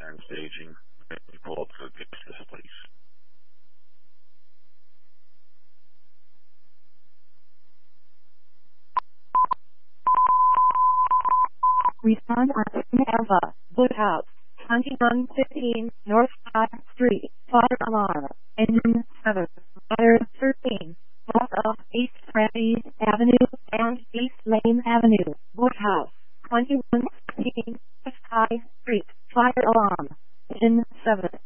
and staging. Let me pull up the this, please. Respond on Alpha, Woodhouse, 2115 North 5th Street, fire alarm, engine 7, fire 13, south of East Ramsey Avenue and East Lane Avenue, Woodhouse, 2116 West High Street, fire alarm, engine 7.